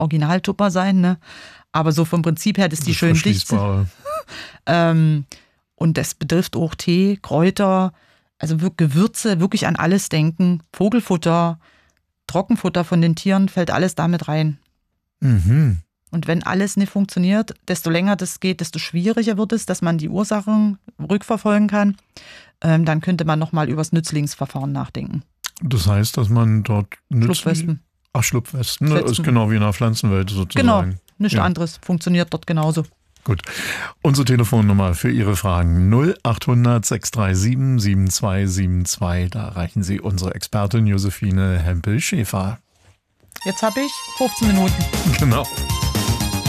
Originaltupper sein, ne? Aber so vom Prinzip her, dass die schön dicht sind. Und das betrifft auch Tee, Kräuter, also Gewürze, wirklich an alles denken. Vogelfutter, Trockenfutter von den Tieren, fällt alles damit rein. Mhm. Und wenn alles nicht funktioniert, desto länger das geht, desto schwieriger wird es, dass man die Ursachen rückverfolgen kann. Dann könnte man nochmal über das Nützlingsverfahren nachdenken. Das heißt, dass man dort Schlupfwespen. Ach, Schlupfwespen, ne? Ist genau wie in der Pflanzenwelt sozusagen. Genau, nichts anderes. Funktioniert dort genauso. Gut. Unsere Telefonnummer für Ihre Fragen 0800 637 7272. Da erreichen Sie unsere Expertin Josephine Hempel-Schäfer. Jetzt habe ich 15 Minuten. Genau.